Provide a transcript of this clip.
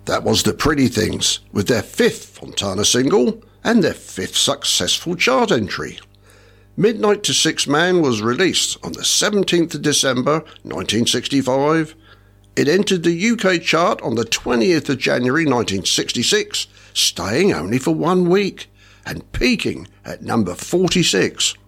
That was the Pretty Things, with their 5th Fontana single and their 5th successful chart entry. Midnight to Six Man was released on the 17th of December 1965. It entered the UK chart on the 20th of January 1966, staying only for 1 week and peaking at number 46.